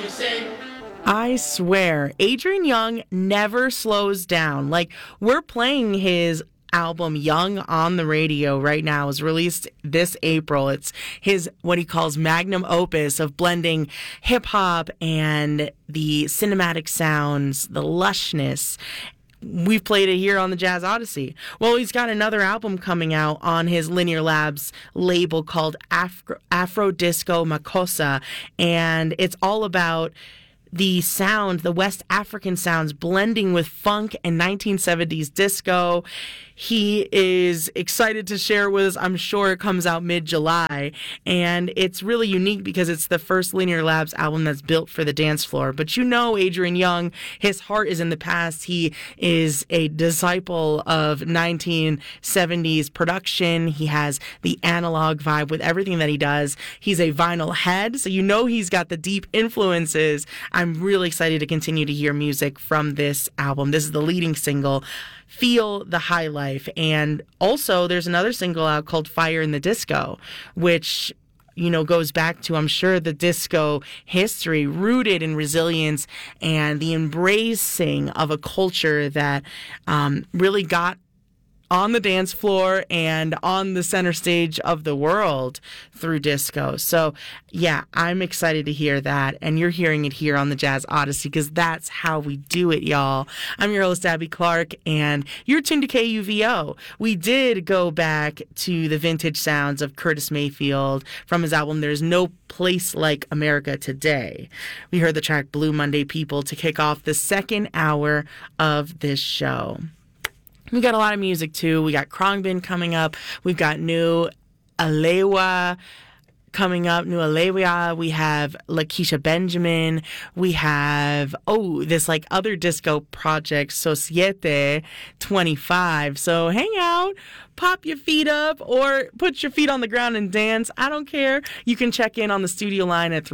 I swear, Adrian Young never slows down. Like, we're playing his album Young on the radio right now. It was released this April. It's his what he calls magnum opus of blending hip hop and the cinematic sounds, the lushness. We've played it here on the Jazz Odyssey. Well, he's got another album coming out on his Linear Labs label called Afro Disco Makossa, and it's all about the sound, the West African sounds blending with funk and 1970s disco. He is excited to share it with us. I'm sure it comes out mid-July, and it's really unique because it's the first Linear Labs album that's built for the dance floor. But you know Adrian Young, his heart is in the past. He is a disciple of 1970s production. He has the analog vibe with everything that he does. He's a vinyl head, so you know he's got the deep influences. I'm really excited to continue to hear music from this album. This is the leading single, Feel the High Life. And also there's another single out called Fire in the Disco, which, you know, goes back to, I'm sure, the disco history, rooted in resilience and the embracing of a culture that really got on the dance floor and on the center stage of the world through disco. So, yeah, I'm excited to hear that. And you're hearing it here on the Jazz Odyssey because that's how we do it, y'all. I'm your host, Abby Clark, and you're tuned to KUVO. We did go back to the vintage sounds of Curtis Mayfield from his album There's No Place Like America Today. We heard the track Blue Monday People to kick off the second hour of this show. We got a lot of music, too. We got Khruangbin coming up. We've got New Alewa coming up. New Alewa. We have Lakeisha Benjamin. We have, this like other disco project, Societe 25. So hang out, pop your feet up, or put your feet on the ground and dance. I don't care. You can check in on the studio line at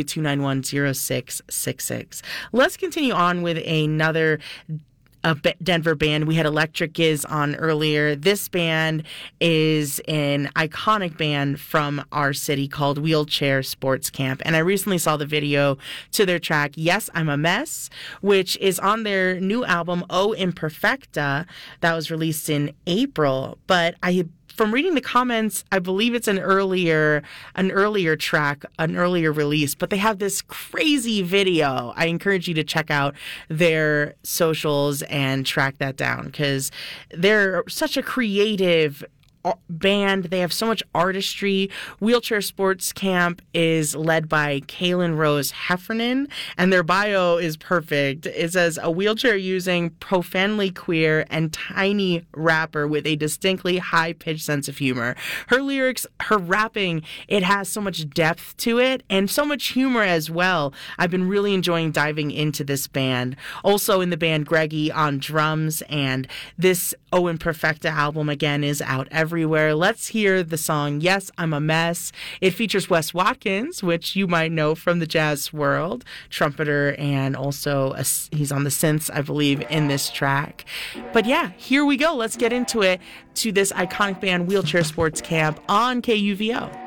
303-291-0666. Let's continue on with another Denver band. We had Electric Giz on earlier. This band is an iconic band from our city called Wheelchair Sports Camp. And I recently saw the video to their track, Yes, I'm a Mess, which is on their new album, O Imperfecta, that was released in April. But from reading the comments, I believe it's an earlier track, an earlier release, but they have this crazy video. I encourage you to check out their socials and track that down because they're such a creative band. They have so much artistry. Wheelchair Sports Camp is led by Kaylin Rose Heffernan, and their bio is perfect. It says, a wheelchair-using, profoundly queer, and tiny rapper with a distinctly high-pitched sense of humor. Her lyrics, her rapping, it has so much depth to it, and so much humor as well. I've been really enjoying diving into this band. Also in the band, Greggy on drums, and this O Imperfecta album, again, is out everywhere. Let's hear the song Yes, I'm a Mess. It features Wes Watkins, which you might know from the jazz world, trumpeter, and also he's on the synths, I believe, in this track. But yeah, here we go. Let's get into it to this iconic band, Wheelchair Sports Camp, on KUVO.